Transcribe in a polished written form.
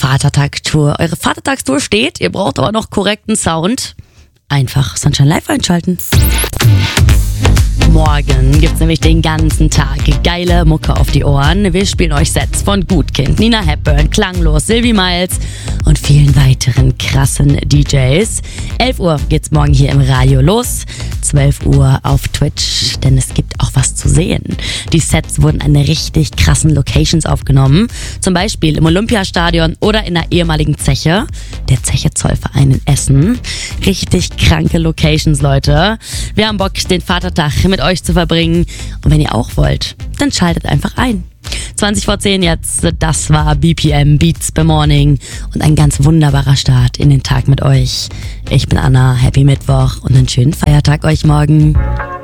Vatertagstour. Eure Vatertagstour steht, ihr braucht aber noch korrekten Sound. Einfach Sunshine Live einschalten. Morgen gibt's nämlich den ganzen Tag geile Mucke auf die Ohren. Wir spielen euch Sets von Gutkind, Nina Hepburn, Klanglos, Sylvie Miles und vielen weiteren krassen DJs. 11 Uhr geht's morgen hier im Radio los, 12 Uhr auf Twitch, denn es gibt auch was zu sehen. Die Sets wurden an richtig krassen Locations aufgenommen, zum Beispiel im Olympiastadion oder in der ehemaligen Zeche, der Zeche Zollverein in Essen. Richtig kranke Locations, Leute. Wir haben Bock, den Vatertag mit euch zu verbringen. Und wenn ihr auch wollt, dann schaltet einfach ein. 20 vor 10 jetzt, das war BPM, Beats by Morning und ein ganz wunderbarer Start in den Tag mit euch. Ich bin Anna, Happy Mittwoch und einen schönen Feiertag euch morgen.